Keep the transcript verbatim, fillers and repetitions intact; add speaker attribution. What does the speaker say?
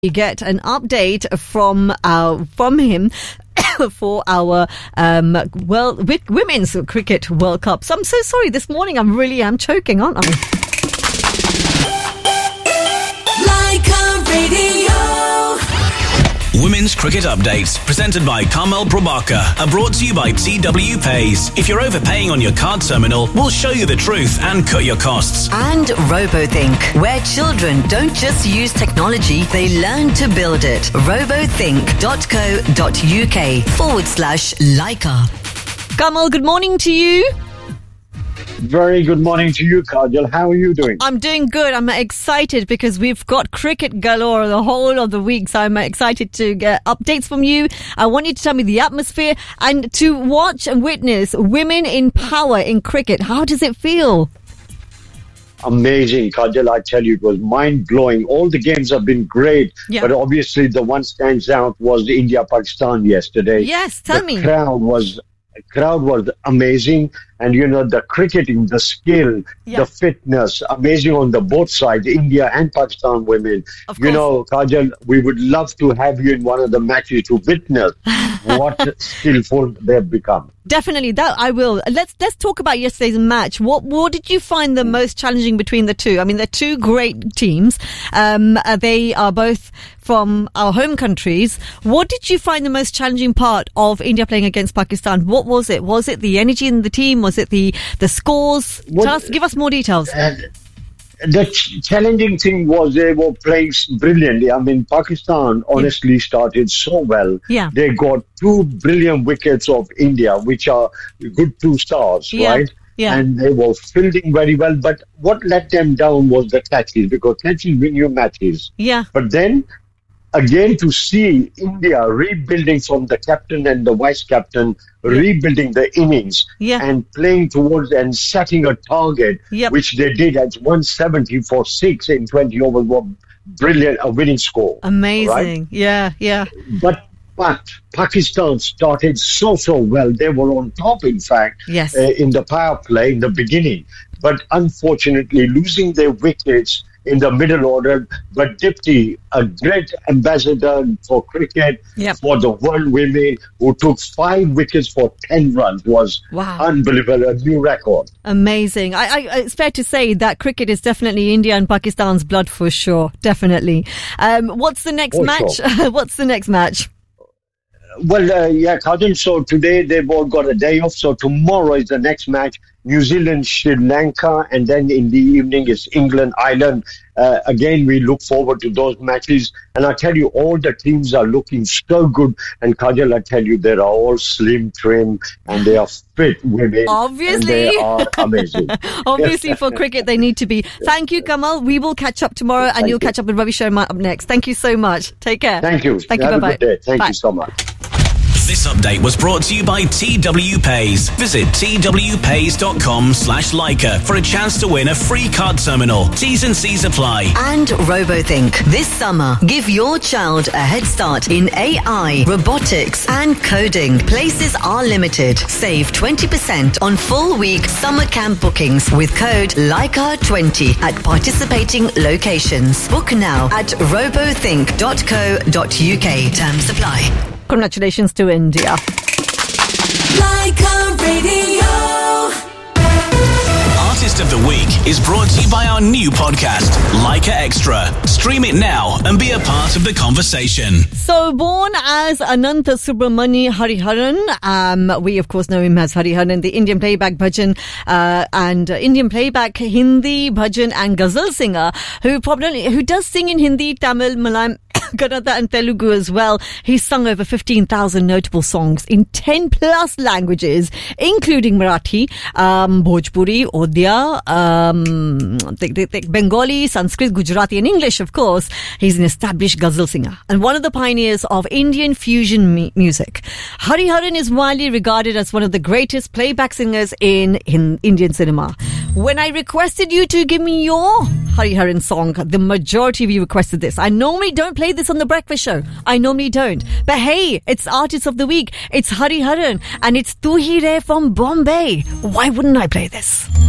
Speaker 1: We get an update from uh, from him for our um, well women's cricket World Cup. So I'm so sorry. This morning I'm really am choking, aren't I?
Speaker 2: Like a radio.
Speaker 3: Women's Cricket Updates, presented by Kamal Prabhakar, are brought to you by T W Pays. If you're overpaying on your card terminal, we'll show you the truth and cut your costs.
Speaker 4: And RoboThink, where children don't just use technology, they learn to build it. robothink.co.uk forward slash Leica.
Speaker 1: Kamal, good morning to you.
Speaker 5: Very good morning to you, Kajal. How are you doing?
Speaker 1: I'm doing good. I'm excited because we've got cricket galore the whole of the week. So I'm excited to get updates from you. I want you to tell me the atmosphere and to watch and witness women in power in cricket. How does it feel?
Speaker 5: Amazing, Kajal. I tell you, it was mind-blowing. All the games have been great,
Speaker 1: yeah.
Speaker 5: but obviously the one stands out was India-Pakistan yesterday.
Speaker 1: Yes, tell
Speaker 5: the
Speaker 1: me.
Speaker 5: The crowd was... The crowd was amazing, and you know the cricketing, the skill,
Speaker 1: yeah.
Speaker 5: the fitness, amazing on the both sides, India and Pakistan women.
Speaker 1: Of
Speaker 5: you
Speaker 1: course.
Speaker 5: know, Kajal, we would love to have you in one of the matches to witness what skillful they've become.
Speaker 1: Definitely, that I will. Let's let's talk about yesterday's match. What what did you find the most challenging between the two? I mean, they're two great teams. Um, uh, they are both from our home countries. What did you find the most challenging part of India playing against Pakistan? What was it? Was it the energy in the team? Was it the the scores?
Speaker 5: What,
Speaker 1: Tell us, give us more details.
Speaker 5: Uh, the ch- challenging thing was they were playing brilliantly. I mean, Pakistan honestly yeah. started so well.
Speaker 1: Yeah.
Speaker 5: They got two brilliant wickets of India, which are good two stars,
Speaker 1: yeah.
Speaker 5: right?
Speaker 1: Yeah.
Speaker 5: And they were fielding very well. But what let them down was the catches, because catches win your matches.
Speaker 1: Yeah.
Speaker 5: But then, again, to see India rebuilding from the captain and the vice captain, yeah. rebuilding the innings
Speaker 1: yeah.
Speaker 5: and playing towards and setting a target,
Speaker 1: yep.
Speaker 5: which they did at one seventy for six in twenty overs, was brilliant, a winning score.
Speaker 1: Amazing.
Speaker 5: Right?
Speaker 1: Yeah, yeah.
Speaker 5: But but Pakistan started so, so well. They were on top, in fact,
Speaker 1: yes.
Speaker 5: uh, in the power play in the beginning. But unfortunately, losing their wickets in the middle order. But Dipti, a great ambassador for cricket,
Speaker 1: yep.
Speaker 5: for the world women, who took five wickets for ten runs, was
Speaker 1: wow.
Speaker 5: unbelievable, a new record.
Speaker 1: Amazing. I, I, it's fair to say that cricket is definitely India and Pakistan's blood for sure. Definitely. Um, what's the next
Speaker 5: for
Speaker 1: match?
Speaker 5: Sure.
Speaker 1: What's the next match?
Speaker 5: Well, uh, yeah, Kajal, so today they've all got a day off. So tomorrow is the next match, New Zealand, Sri Lanka, and then in the evening is England, Ireland. Uh, again, we look forward to those matches. And I tell you, all the teams are looking so good. And Kajal, I tell you, they are all slim, trim, and they are fit women.
Speaker 1: Obviously.
Speaker 5: And they are amazing.
Speaker 1: Obviously, for cricket, they need to be. Thank you, Kamal. We will catch up tomorrow, and
Speaker 5: Thank
Speaker 1: you'll
Speaker 5: you.
Speaker 1: catch up with Ravi Sharma up next. Thank you so much. Take care.
Speaker 5: Thank you.
Speaker 1: Thank
Speaker 5: Have
Speaker 1: you.
Speaker 5: a
Speaker 1: Bye-bye.
Speaker 5: good day. Thank
Speaker 1: Bye.
Speaker 5: you so much.
Speaker 3: This update was brought to you by T W Pays. Visit twpays.com slash Leica for a chance to win a free card terminal. T's and C's apply.
Speaker 4: And RoboThink. This summer, give your child a head start in A I, robotics and coding. Places are limited. Save twenty percent on full week summer camp bookings with code Leica twenty at participating locations. Book now at robothink dot co dot uk. Terms apply.
Speaker 1: Congratulations to India.
Speaker 2: Like a radio.
Speaker 3: Artist of the Week is brought to you by our new podcast, Leica Extra. Stream it now and be a part of the conversation.
Speaker 1: So, born as Anantha Subramani Hariharan, um, we of course know him as Hariharan, the Indian playback bhajan uh, and uh, Indian playback Hindi bhajan and ghazal singer, who probably who does sing in Hindi, Tamil, Malayalam, Kannada and Telugu as well. He's sung over fifteen thousand notable songs in ten plus languages, including Marathi, um, Bhojpuri, Odia, um, Bengali, Sanskrit, Gujarati and English, of course. He's an established ghazal singer and one of the pioneers of Indian fusion mu- music. Hariharan is widely regarded as one of the greatest playback singers in, in Indian cinema. When I requested you to give me your Hariharan song, the majority of you requested this. I normally don't play this on the breakfast show. I normally don't. But hey, it's Artist of the Week. It's Hariharan and it's Tu Hi Re from Bombay. Why wouldn't I play this?